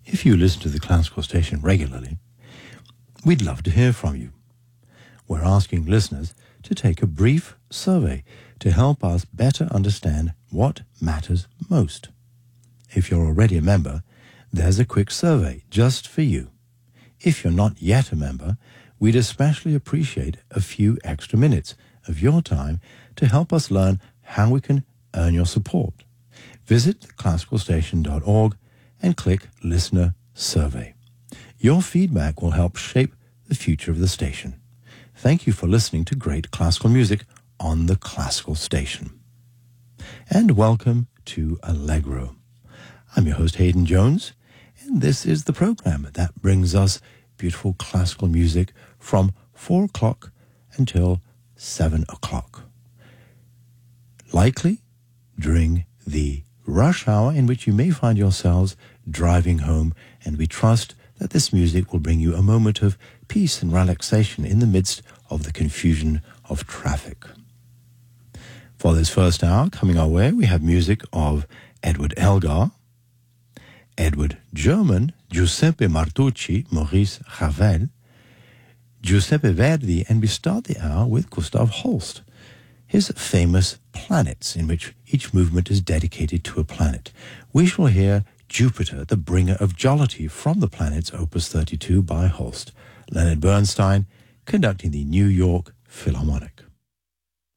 If you listen to the Classical Station regularly, we'd love to hear from you. We're asking listeners to take a brief survey to help us better understand what matters most. If you're already a member, there's a quick survey just for you. If you're not yet a member, we'd especially appreciate a few extra minutes of your time to help us learn how we can earn your support. Visit classicalstation.org and click Listener Survey. Your feedback will help shape the future of the station. Thank you for listening to great classical music on the Classical Station. And welcome to Allegro. I'm your host, Hayden Jones, and this is the program that brings us beautiful classical music from 4 o'clock until 7 o'clock. Likely during the rush hour in which you may find yourselves driving home, and we trust that this music will bring you a moment of peace and relaxation in the midst of the confusion of traffic. For this first hour, coming our way, we have music of Edward Elgar, Edward German, Giuseppe Martucci, Maurice Ravel, Giuseppe Verdi, and we start the hour with Gustav Holst, his famous Planets, in which each movement is dedicated to a planet. We shall hear Jupiter, the bringer of jollity, from the Planets, Opus 32 by Holst, Leonard Bernstein conducting the New York Philharmonic.